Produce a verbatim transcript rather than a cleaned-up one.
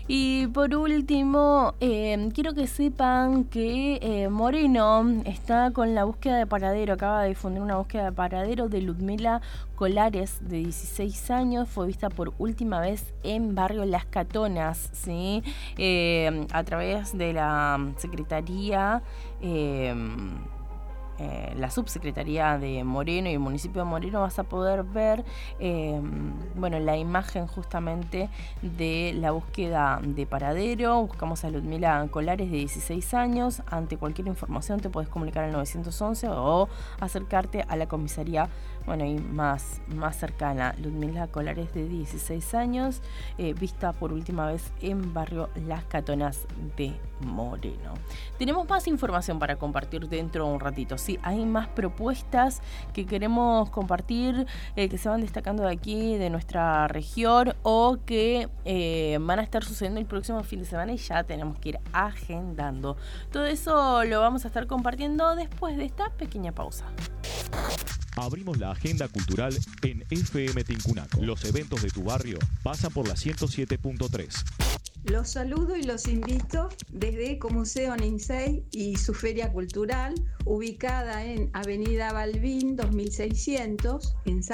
Y por último, eh, quiero que sepan que eh, Moreno está con la búsqueda de paradero, acaba de difundir una búsqueda de paradero de Ludmila Colares, de dieciséis años, fue vista por última vez en barrio Las Catonas, ¿sí? Eh, a través de la Secretaría... Eh, Eh, la subsecretaría de Moreno y el municipio de Moreno vas a poder ver eh, bueno, la imagen justamente de la búsqueda de paradero. Buscamos a Ludmila Colares, de dieciséis años. Ante cualquier información te puedes comunicar al nueve once o acercarte a la comisaría, bueno, y más, más cercana. Ludmila Colares, de dieciséis años, eh, vista por última vez en barrio Las Catonas de Moreno. Tenemos más información para compartir dentro de un ratito. Sí, hay más propuestas que queremos compartir, eh, que se van destacando de aquí, de nuestra región, o que eh, van a estar sucediendo el próximo fin de semana y ya tenemos que ir agendando. Todo eso lo vamos a estar compartiendo después de esta pequeña pausa. Abrimos la agenda cultural en F M Tincunaco. Los eventos de tu barrio pasan por la ciento siete punto tres. Los saludo y los invito desde Ecomuseo Ninsey y su feria cultural, ubicada en Avenida Balbín dos mil seiscientos, en